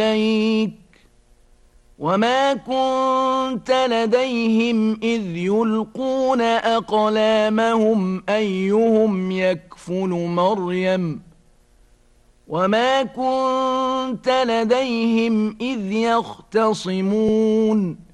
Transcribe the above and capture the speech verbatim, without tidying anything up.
إليك وما كنت لديهم إذ يلقون أقلامهم أيهم يكفل مريم وما كنت لديهم إذ يختصمون